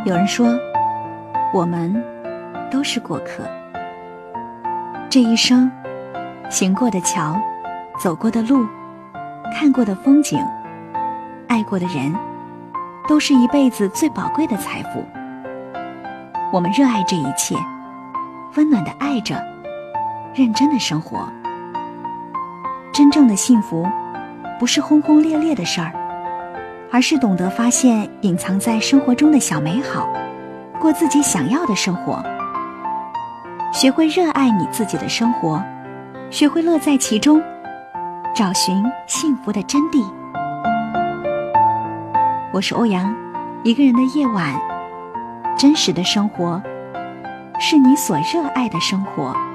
有人说，我们都是过客。这一生，行过的桥，走过的路，看过的风景，爱过的人，都是一辈子最宝贵的财富。我们热爱这一切，温暖地爱着，认真地生活。真正的幸福，不是轰轰烈烈的事儿，而是懂得发现隐藏在生活中的小美好，过自己想要的生活。学会热爱你自己的生活，学会乐在其中，找寻幸福的真谛。我是欧阳，一个人的夜晚，真实的生活，是你所热爱的生活。